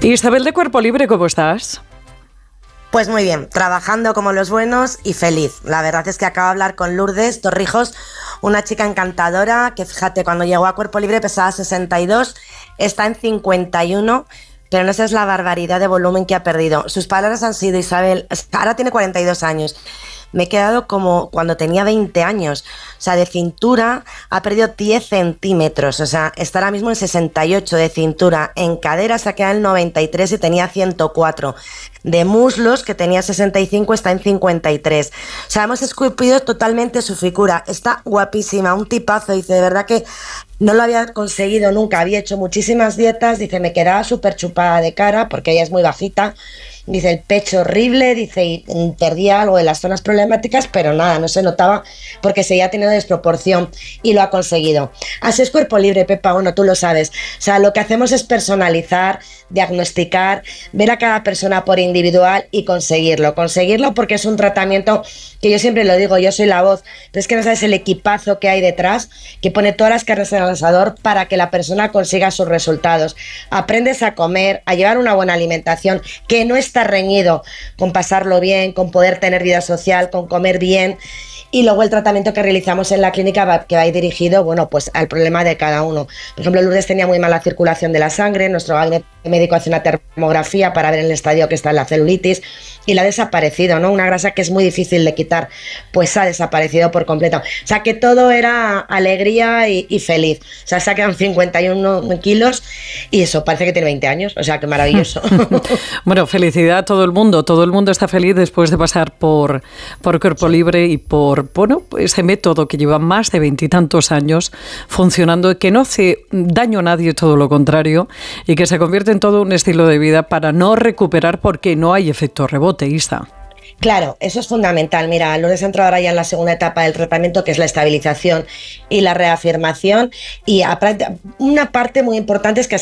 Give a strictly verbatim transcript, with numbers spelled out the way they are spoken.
Isabel de Cuerpo Libre, ¿cómo estás? Pues muy bien, trabajando como los buenos y feliz. La verdad es que acabo de hablar con Lourdes Torrijos, una chica encantadora que, fíjate, cuando llegó a Cuerpo Libre pesaba sesenta y dos, está en cincuenta y uno, pero no sabes la barbaridad de volumen que ha perdido. Sus palabras han sido: Isabel, ahora tiene cuarenta y dos años, me he quedado como cuando tenía veinte años. O sea, de cintura ha perdido diez centímetros. O sea, está ahora mismo en sesenta y ocho de cintura. En cadera se ha quedado en noventa y tres y tenía ciento cuatro. De muslos, que tenía sesenta y cinco, está en cincuenta y tres. O sea, hemos esculpido totalmente su figura. Está guapísima, un tipazo. Dice, de verdad que no lo había conseguido nunca. Había hecho muchísimas dietas. Dice, me quedaba súper chupada de cara porque ella es muy bajita. Dice, el pecho horrible, dice, y perdía algo de las zonas problemáticas, pero nada, no se notaba porque seguía teniendo desproporción y lo ha conseguido. Así es Cuerpo Libre, Pepa, bueno, tú lo sabes. O sea, lo que hacemos es personalizar, diagnosticar, ver a cada persona por individual y conseguirlo. Conseguirlo porque es un tratamiento que yo siempre lo digo, yo soy la voz, pero es que no sabes el equipazo que hay detrás, que pone todas las carnes en el asador para que la persona consiga sus resultados. Aprendes a comer, a llevar una buena alimentación, que no está reñido con pasarlo bien, con poder tener vida social, con comer bien. Y luego el tratamiento que realizamos en la clínica va, que va dirigido, bueno, pues al problema de cada uno. Por ejemplo, Lourdes tenía muy mala circulación de la sangre, nuestro gabinete médico hace una termografía para ver en el estadio que está en la celulitis y la ha desaparecido, ¿no? Una grasa que es muy difícil de quitar, pues ha desaparecido por completo. O sea, que todo era alegría y, y feliz. O sea, se ha quedado en cincuenta y uno kilos y eso, parece que tiene veinte años, o sea, que maravilloso. Bueno, felicidad a todo el mundo. Todo el mundo está feliz después de pasar por, por Cuerpo Libre y por bueno, ese método que lleva más de veintitantos años funcionando y que no hace daño a nadie, todo lo contrario, y que se convierte en todo un estilo de vida para no recuperar porque no hay efecto rebote, Isa. Claro, eso es fundamental. Mira, Lourdes ha entrado ahora ya en la segunda etapa del tratamiento, que es la estabilización y la reafirmación. Y una parte muy importante es que